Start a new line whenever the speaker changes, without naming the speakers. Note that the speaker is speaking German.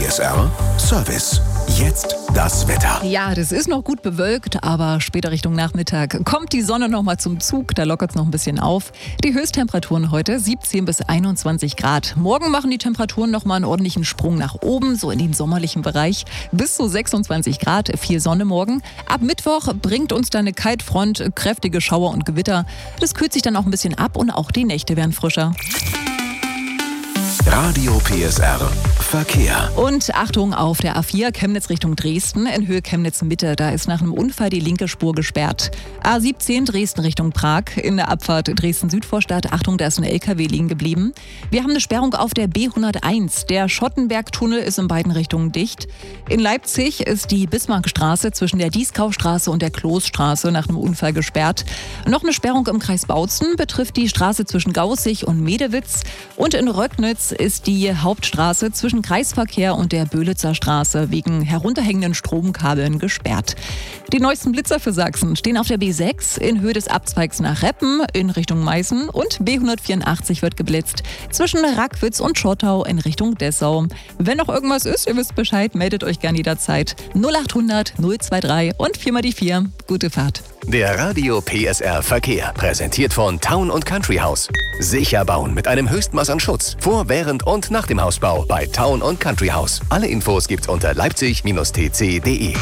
PSR Service. Jetzt das Wetter.
Ja, das ist noch gut bewölkt, aber später Richtung Nachmittag kommt die Sonne noch mal zum Zug. Da lockert es noch ein bisschen auf. Die Höchsttemperaturen heute 17 bis 21 Grad. Morgen machen die Temperaturen noch mal einen ordentlichen Sprung nach oben, so in den sommerlichen Bereich. Bis zu 26 Grad, viel Sonne morgen. Ab Mittwoch bringt uns dann eine Kaltfront, kräftige Schauer und Gewitter. Das kühlt sich dann auch ein bisschen ab und auch die Nächte werden frischer.
Radio PSR Verkehr.
Und Achtung auf der A4 Chemnitz Richtung Dresden in Höhe Chemnitz Mitte. Da ist nach einem Unfall die linke Spur gesperrt. A17 Dresden Richtung Prag in der Abfahrt Dresden-Südvorstadt. Achtung, da ist ein LKW liegen geblieben. Wir haben eine Sperrung auf der B101. Der Schottenbergtunnel ist in beiden Richtungen dicht. In Leipzig ist die Bismarckstraße zwischen der Dieskaustraße und der Kloßstraße nach einem Unfall gesperrt. Noch eine Sperrung im Kreis Bautzen betrifft die Straße zwischen Gaußig und Medewitz. Und in Röcknitz ist die Hauptstraße zwischen Kreisverkehr und der Böhlitzer Straße wegen herunterhängenden Stromkabeln gesperrt. Die neuesten Blitzer für Sachsen stehen auf der B6 in Höhe des Abzweigs nach Reppen in Richtung Meißen und B184 wird geblitzt zwischen Rackwitz und Schottau in Richtung Dessau. Wenn noch irgendwas ist, ihr wisst Bescheid, meldet euch gerne jederzeit. 0800 023 und 4x4. Gute Fahrt.
Der Radio PSR Verkehr, präsentiert von Town & Country House. Sicher bauen mit einem Höchstmaß an Schutz. Vor, während und nach dem Hausbau bei Town & Country House. Alle Infos gibt's unter leipzig-tc.de.